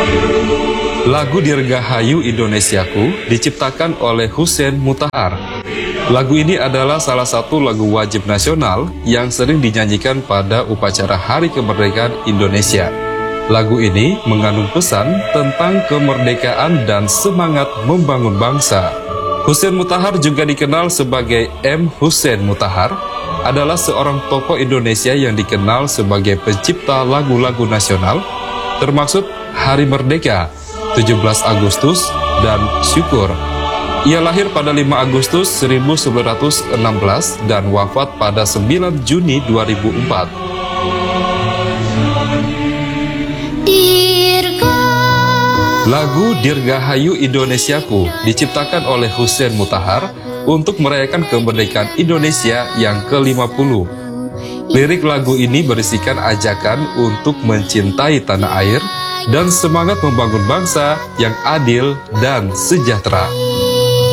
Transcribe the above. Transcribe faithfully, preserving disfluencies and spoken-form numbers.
Lagu Dirgahayu Indonesiaku diciptakan oleh Hussein Mottahar. Lagu ini adalah salah satu lagu wajib nasional yang sering dinyanyikan pada upacara Hari Kemerdekaan Indonesia. Lagu ini mengandung pesan tentang kemerdekaan dan semangat membangun bangsa. Hussein Mottahar juga dikenal sebagai M. Hussein Mottahar, adalah seorang tokoh Indonesia yang dikenal sebagai pencipta lagu-lagu nasional, termasuk Hari Merdeka, tujuh belas Agustus, dan Syukur. Ia lahir pada lima Agustus seribu sembilan ratus enam belas dan wafat pada sembilan Juni dua ribu empat. Lagu Dirgahayu Indonesiaku diciptakan oleh Hussein Mottahar untuk merayakan kemerdekaan Indonesia yang ke lima puluh. Lirik lagu ini berisikan ajakan untuk mencintai tanah air dan semangat membangun bangsa yang adil dan sejahtera.